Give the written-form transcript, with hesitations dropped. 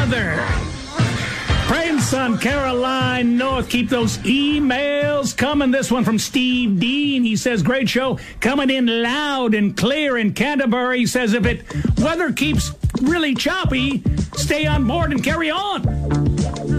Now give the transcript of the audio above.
weather. Praying Sun, Caroline North. Keep those emails coming. This one from Steve Dean. He says, great show. Coming in loud and clear in Canterbury. He says, if it weather keeps really choppy, stay on board and carry on.